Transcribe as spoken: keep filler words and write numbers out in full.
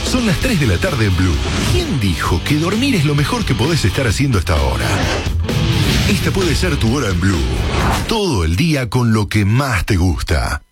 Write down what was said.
Son las tres de la tarde en Blue. ¿Quién dijo que dormir es lo mejor que podés estar haciendo hasta ahora? Esta puede ser tu hora en Blue. Todo el día con lo que más te gusta.